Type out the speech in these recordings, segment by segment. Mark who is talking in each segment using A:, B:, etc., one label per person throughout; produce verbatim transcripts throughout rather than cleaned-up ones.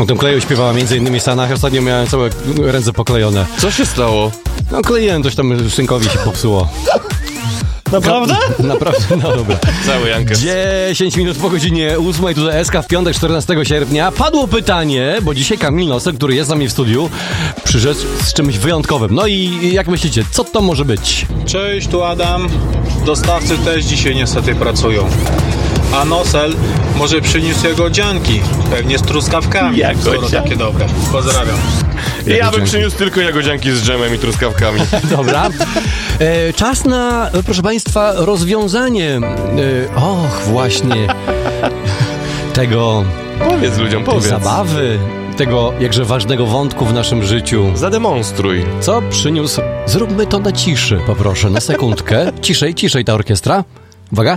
A: O tym kleju śpiewała między innymi w Stanach. Ostatnio miałem całe ręce poklejone.
B: Co się stało?
A: No kleiłem, coś tam synkowi się popsuło.
C: Naprawdę?
A: Naprawdę, no dobra.
B: Cały Jankę.
A: dziesięć minut po godzinie ósmej, tutaj S K w piątek, czternastego sierpnia. Padło pytanie, bo dzisiaj Kamil Nosek, który jest z nami w studiu, przyszedł z czymś wyjątkowym. No i jak myślicie, co to może być?
D: Cześć, tu Adam. Dostawcy też dzisiaj niestety pracują. A Nosel może przyniósł jego dzianki, pewnie z truskawkami, skoro takie dobre. Pozdrawiam.
B: Ja bym przyniósł tylko jagodzianki z dżemem i truskawkami.
A: Dobra. E, czas na, proszę Państwa, rozwiązanie. E, och, właśnie. Tego.
B: Powiedz ludziom,
A: tej
B: powiedz.
A: zabawy. Tego jakże ważnego wątku w naszym życiu.
B: Zademonstruj.
A: Co przyniósł? Zróbmy to na ciszy, poproszę, na sekundkę. Ciszej, ciszej ta orkiestra. Uwaga.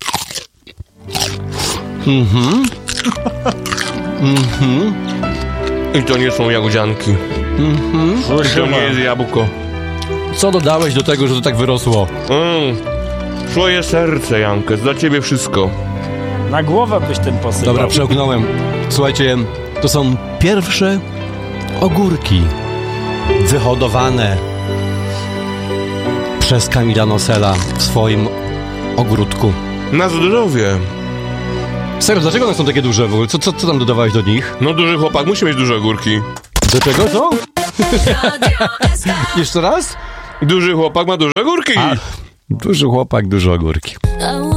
A: Mhm. Mhm.
B: I to nie są jagodzianki.
A: Mhm.
B: To nie jest jabłko.
A: Co dodałeś do tego, że to tak wyrosło?
B: Mm. Twoje serce, Jankę, dla ciebie wszystko.
C: Na głowę byś ten posypał.
A: Dobra, przełknąłem. Słuchajcie, to są pierwsze ogórki wyhodowane przez Kamila Nosela w swoim ogródku.
B: Na zdrowie.
A: Serio, dlaczego one są takie duże w ogóle? Co, co, co tam dodawałeś do nich?
B: No duży chłopak musi mieć duże ogórki.
A: Do czego to? Jeszcze raz?
B: Duży chłopak ma duże ogórki.
A: A, duży chłopak, duże ogórki.